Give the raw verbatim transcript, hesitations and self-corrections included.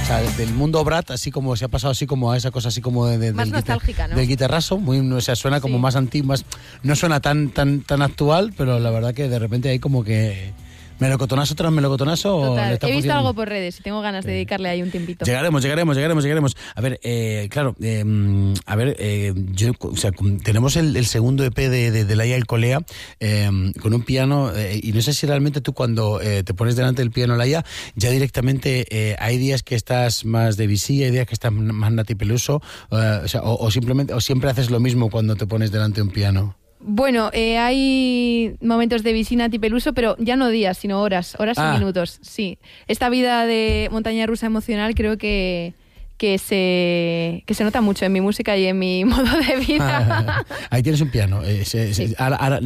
sea, del mundo Brat, así como se ha pasado así como a esa cosa así como de, de, más del, nostálgica, guitar, ¿no? del guitarrazo, muy, o sea, suena como sí. más antiguo, más, no suena tan, tan, tan actual, pero la verdad que de repente hay como que melocotonazo tras melocotonazo. Total. Le está He visto funcionando. algo por redes y tengo ganas de dedicarle ahí un tiempito. Llegaremos, llegaremos, llegaremos, llegaremos. A ver, eh, claro, eh, a ver, eh, yo, o sea, tenemos el, el segundo E P de, de, de Laia El Colea eh, con un piano eh, y no sé si realmente tú cuando eh, te pones delante del piano, Laia, ya directamente eh, hay días que estás más de Debussy, hay días que estás más Nati Peluso, eh, o, sea, o, o simplemente o siempre haces lo mismo cuando te pones delante de un piano. Bueno, eh, hay momentos de Debussy, Nati Peluso, pero ya no días, sino horas, horas ah. y minutos, sí. Esta vida de montaña rusa emocional creo que, que, se, que se nota mucho en mi música y en mi modo de vida. Ahí tienes un piano. Eh, se, sí. se, ahora, ahora,